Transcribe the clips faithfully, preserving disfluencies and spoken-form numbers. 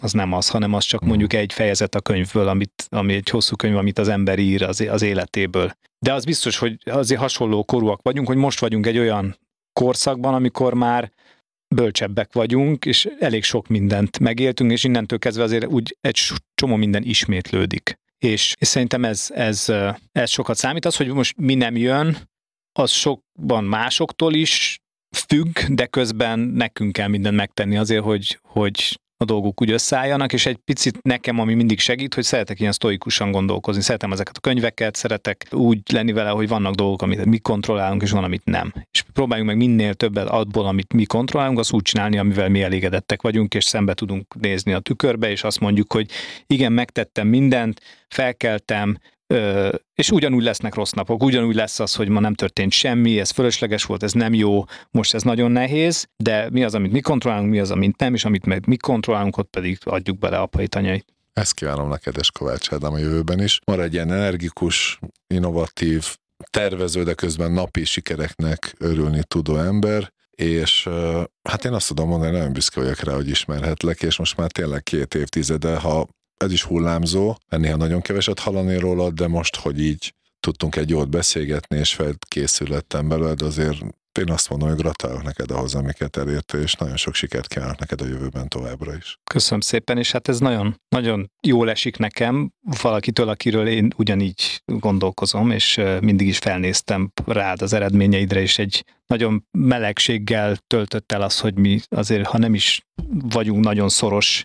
az nem az, hanem az csak mondjuk egy fejezet a könyvből, amit, ami egy hosszú könyv, amit az ember ír az, az életéből. De az biztos, hogy azért hasonló korúak vagyunk, hogy most vagyunk egy olyan korszakban, amikor már bölcsebbek vagyunk, és elég sok mindent megéltünk, és innentől kezdve azért úgy egy csomó minden ismétlődik. És, és szerintem ez, ez, ez sokat számít. Az, hogy most mi nem jön, az sokban másoktól is függ, de közben nekünk kell mindent megtenni azért, hogy, hogy a dolgok úgy összeálljanak, és egy picit nekem, ami mindig segít, hogy szeretek ilyen sztoikusan gondolkozni, szeretem ezeket a könyveket, szeretek úgy lenni vele, hogy vannak dolgok, amit mi kontrollálunk, és van, amit nem. És próbáljunk meg minél többet abból, amit mi kontrollálunk, azt úgy csinálni, amivel mi elégedettek vagyunk, és szembe tudunk nézni a tükörbe, és azt mondjuk, hogy igen, megtettem mindent, felkeltem, és ugyanúgy lesznek rossz napok, ugyanúgy lesz az, hogy ma nem történt semmi, ez fölösleges volt, ez nem jó, most ez nagyon nehéz, de mi az, amit mi kontrollálunk, mi az, amit nem, és amit meg mi kontrollálunk, ott pedig adjuk bele apait, anyait. Ezt kívánom neked és Kovács Ádám a jövőben is. Maradj egy ilyen energikus, innovatív, tervező, de közben napi sikereknek örülni tudó ember, és hát én azt tudom mondani, nagyon büszke vagyok rá, hogy ismerhetlek, és most már tényleg két évtizede, ha ez is hullámzó, néha nagyon keveset hallani rólad, de most, hogy így tudtunk egy jót beszélgetni, és felkészülettem belőled, azért én azt mondom, hogy gratulálok neked ahhoz, amiket elértél, és nagyon sok sikert kívánok neked a jövőben továbbra is. Köszönöm szépen, és hát ez nagyon, nagyon jól esik nekem, valakitől, akiről én ugyanígy gondolkozom, és mindig is felnéztem rád az eredményeidre, és egy nagyon melegséggel töltött el az, hogy mi azért, ha nem is vagyunk nagyon szoros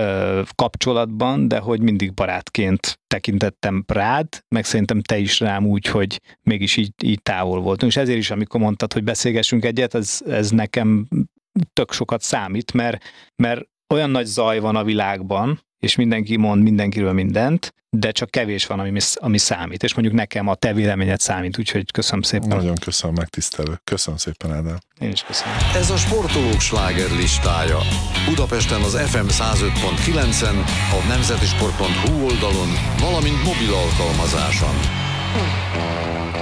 kapcsolatban, de hogy mindig barátként tekintettem rád, meg szerintem te is rám úgy, hogy mégis így, így távol voltunk. És ezért is, amikor mondtad, hogy beszélgessünk egyet, ez, ez nekem tök sokat számít, mert, mert olyan nagy zaj van a világban, és mindenki mond mindenkiről mindent, de csak kevés van, ami, ami számít. És mondjuk nekem a te véleményed számít, úgyhogy köszönöm szépen. Nagyon köszönöm, megtisztelő. Köszönöm szépen, Ádám. Én is köszönöm. Ez a sportolók sláger listája. Budapesten az ef em száz öt pont kilencen, a nemzetisport pont hu oldalon, valamint mobil alkalmazáson.